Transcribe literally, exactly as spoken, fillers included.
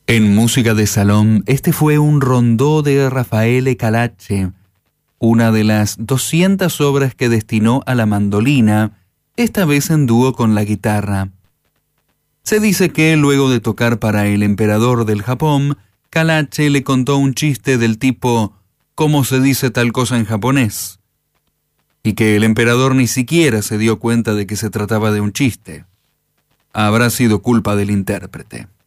En música de salón, este fue un rondó de Raffaele Calache, una de las doscientas obras que destinó a la mandolina, esta vez en dúo con la guitarra. Se dice que, luego de tocar para el emperador del Japón, Calache le contó un chiste del tipo «¿Cómo se dice tal cosa en japonés?», y que el emperador ni siquiera se dio cuenta de que se trataba de un chiste. Habrá sido culpa del intérprete.